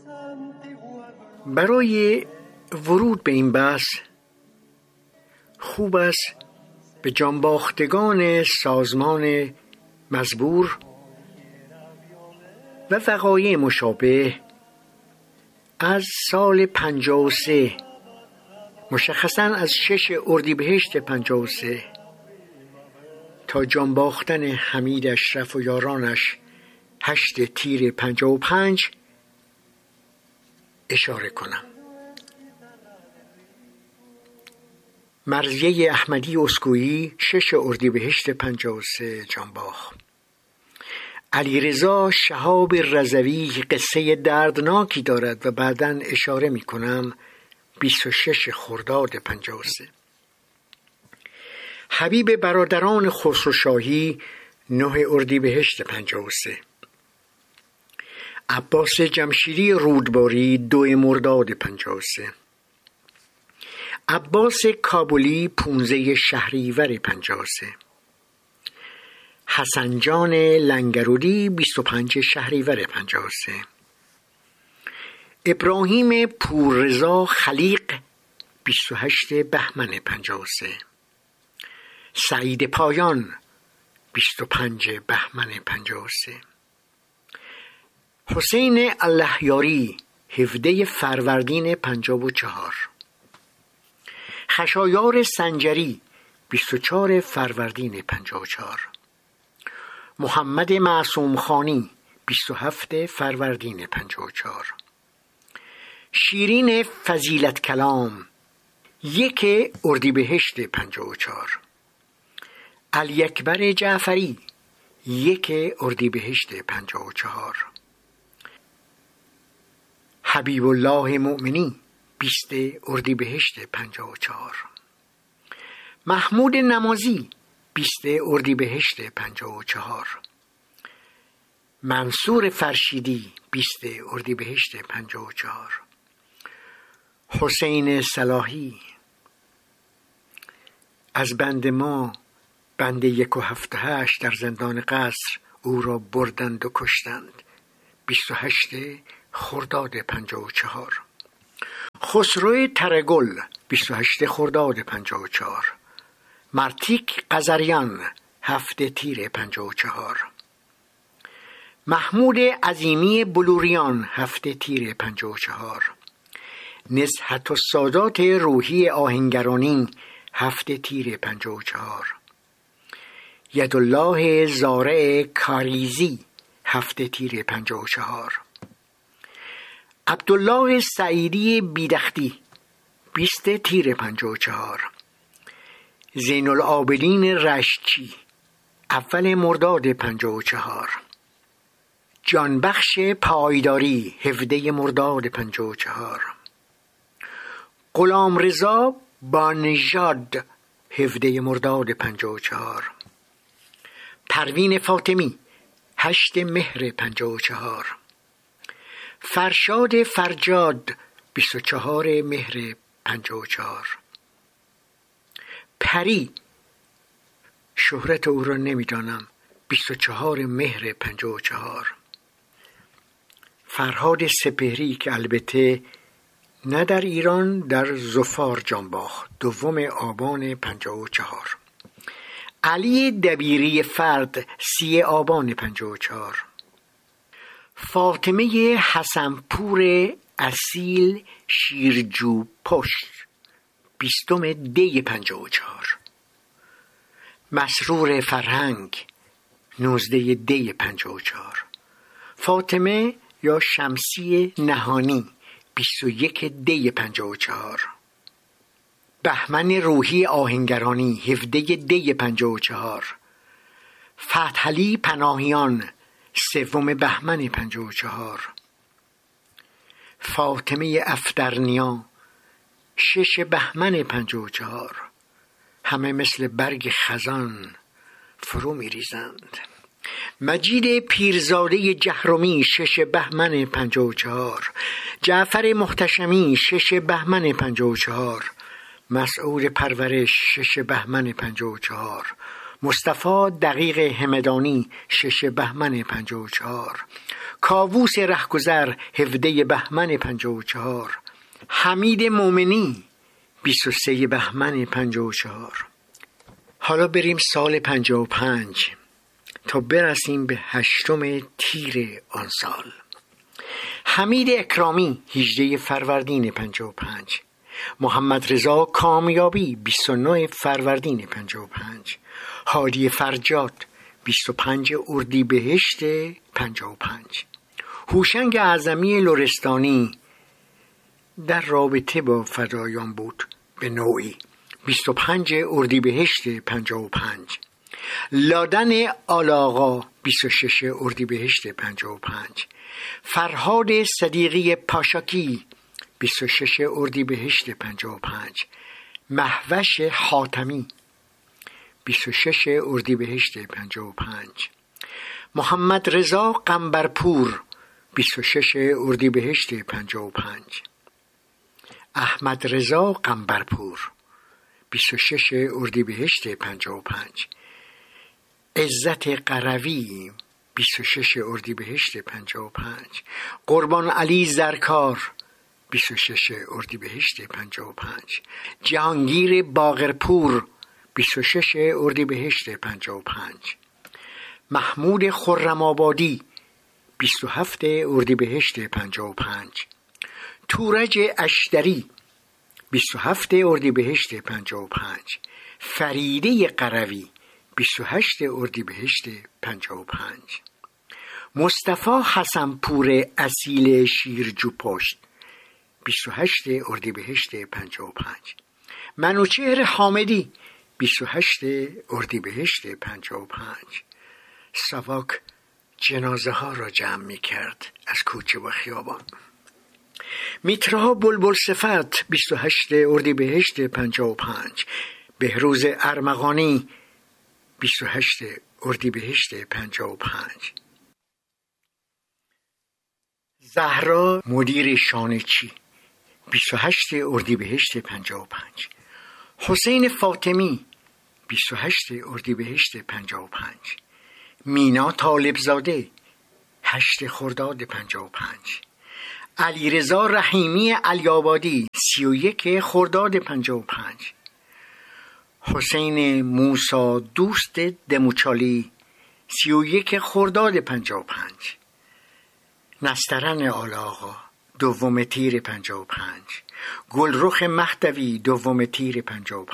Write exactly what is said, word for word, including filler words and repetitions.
برای ورود به این بحث خوب است به جانباختگان سازمان مزبور و وقایع مشابه از سال پنجاه و سه، مشخصاً از شش اردیبهشت پنجاه و سه تا جانباختن حمید اشرف و یارانش هشت تیر پنجاه و پنج اشاره کنم. مرضیه احمدی اسکویی شش اردیبهشت پنجاه و سه جانباخت. علیرضا شهاب رضوی قصه دردناکی دارد و بعداً اشاره می کنم بیست و شش خرداد پنجاه و سه. حبیب برادران خسروشاهی نه اردیبهشت پنجاه و سه. عباس جمشیدی رودباری دو مرداد پنجاه و سه. عباس کابلی پونزه شهریور پنجاه و سه. حسن جان لنگرودی بیست و پنج شهریور پنجاه و سه. ابراهیم پوررضا خلیق بیست و هشت بهمن پنجاه و سه. سعید پایان بیست و پنج بهمن پنجاه و سه. حسین اللهیاری هفده فروردین پنجاه و چهار. خشایار سنجری بیست و چهار فروردین پنجاه و چهار. محمد معصوم خانی بیست و هفت فروردین پنجاه و چهار. شیرین فضیلت کلام یک اردیبهشت پنجاه و چهار. علی اکبر جعفری یک اردیبهشت پنجاه و چهار. حبیب الله مؤمنی بیست اردیبهشت پنجاه و چهار. محمود نمازی بیست اردیبهشت پنجاه و چهار. منصور فرشیدی بیست اردیبهشت پنجاه و چهار. حسین صلاحی از بند ما بند یک و هفته هشت در زندان قصر او را بردند و کشتند بیست و هشت خرداد پنجاه و چهار. خسرو ترگل بیست و هشت خرداد پنجاه و چهار. مرتیک قزریان هفته تیر پنجاه و چهار. محمود عظیمی بلوریان هفته تیر پنجاه و چهار. نزهت السادات روحی آهنگرانی هفته تیر پنجاه و چهار. یدالله زارع کاریزی هفته تیر پنجاه و چهار. عبدالله سعیدی بیدختی بیست تیر پنجاه و چهار. زین العابدین رشتچی اول مرداد پنجاه و چهار. جانبخش پایداری هفده مرداد پنجاه و چهار. غلام رضا بانژاد هفده مرداد پنجاه و چهار. پروین فاطمی هشت مهر پنجاه و چهار. فرشاد فرجاد بیست و چهار مهر پنجاه و چهار. پری شهرت او را نمیدانم بیست و چهار مهر پنجاه و چهار. فرهاد سپهری که البته نه در ایران در ظفار جانباخت دوم آبان پنجاه و چهار. علی دبیری فرد سی آبان پنجاه و چهار. فاطمه حسنپور اصیل شیرجو پشت بیستم دی پنجاه و چهار. مسرور فرهنگ نوزده دی پنجاه و چهار. فاطمه یا شمسی نهانی بیست و یک دی پنجاه و چهار. بهمن روحی آهنگرانی هفده دی پنجاه و چهار. فتحعلی پناهیان سوم بهمن پنجاه و چهار. فاطمه افترنیا شش بهمن پنجاه و چهار. همه مثل برگ خزان فرو می ریزند. مجید پیرزاده جهرمی شش بهمن پنجاه و چهار. جعفر محتشمی شش بهمن پنجاه و چهار. مسعود پرورش شش بهمن پنجاه و چهار. مصطفی دقیق همدانی شش بهمن پنجاه و چهار، کاووس رهگذر هفده بهمن پنجاه و چهار، حمید مومنی بیست و سه بهمن پنجاه و چهار. حالا بریم سال پنجاه و پنج تا برسیم به هشتم تیر آن سال. حمید اکرامی هجده فروردین پنجاه و پنج، محمد رضا کامیابی بیست و نه فروردین پنجاه و پنج، هادی فرجاد بیست و پنج اردیبهشت پنجاه و پنج، هوشنگ اعظمی لرستانی در رابطه با فدایان بود به نوعی بیست و پنج اردیبهشت پنجاه و پنج، لادن آلاغا بیست و شش اردیبهشت پنجاه و پنج، فرهاد صدیقی پاشاکی بیست و شش اردیبهشت پنجاه و پنج، مهوش حاتمی بیست و شش اردیبهشت پنجاه و پنج، محمد رضا قنبرپور بیست و شش اردیبهشت پنجاه و پنج، احمد رضا قنبرپور بیست و شش اردیبهشت پنجاه و پنج، عزت قروی بیست و شش اردیبهشت پنجاه و پنج، قربان علی زرکار بیست و شش اردیبهشت پنجاه و پنج، جهانگیر باقرپور بیست و شش اردیبهشت پنجاه و پنج، محمود خرم‌آبادی بیست و هفت اردیبهشت پنجاه و پنج، تورج اشتری بیست و هفت اردیبهشت پنجاه و پنج، فریده قروی بیست و هشت اردیبهشت پنجاه و پنج، مصطفی حسنپور اصیل شیرجو پشت بیست و هشت اردیبهشت پنجاه و پنج، منوچهر حامدی بیست و هشت اردیبهشت پنجاه و پنج. ساواک جنازه ها را جمع می کرد از کوچه و خیابان. میترا بلبل صفت بیست و هشت اردیبهشت پنجاه و پنج، بهروز ارمغانی بیست و هشت اردیبهشت پنجاه و پنج، زهرا مدیر شانچی بیست و هشت اردیبهشت پنجاه و پنج، حسین فاطمی بیست و هشت اردیبهشت پنجاه و پنج، مینا طالبزاده هشت خرداد پنجاه و پنج، علیرضا رحیمی علی‌آبادی سی و یک خرداد پنجاه و پنج، حسین موسی دوست دموچالی سی و یک خرداد پنجاه و پنج، نسترن آلاغا دوم تیر پنجاه و پنج، گلرخ مهدوی دوم تیر پنجاه و پنج.